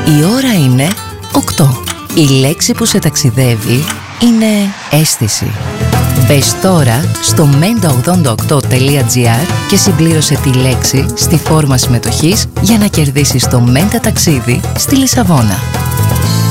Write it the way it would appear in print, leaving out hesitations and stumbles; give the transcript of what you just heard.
Η ώρα είναι 8. Η λέξη που σε ταξιδεύει είναι αίσθηση. Μπες τώρα στο menta88.gr και συμπλήρωσε τη λέξη στη φόρμα συμμετοχής για να κερδίσεις το Menta ταξίδι στη Λισαβόνα.